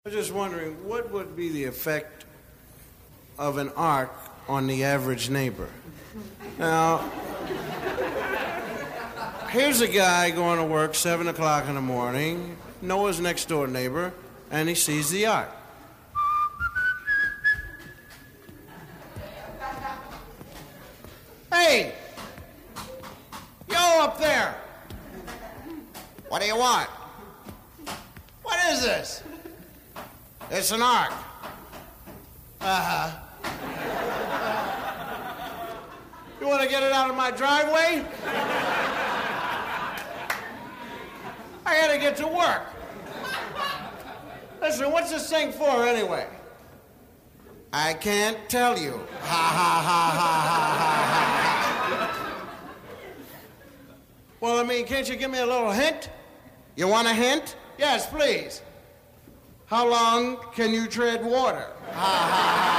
I was just wondering, what would be the effect of an ark on the average neighbor? Now, here's a guy going to work 7 o'clock in the morning, Noah's next door neighbor, and he sees the ark. Hey! Yo, up there! What do you want? What is this? It's an ark. Uh-huh. You want to get it out of my driveway? I got to get to work. Listen, what's this thing for anyway? I can't tell you. Ha ha ha ha ha ha ha. Well, I mean, can't you give me a little hint? You want a hint? Yes, please. How long can you tread water? Ha ha ha.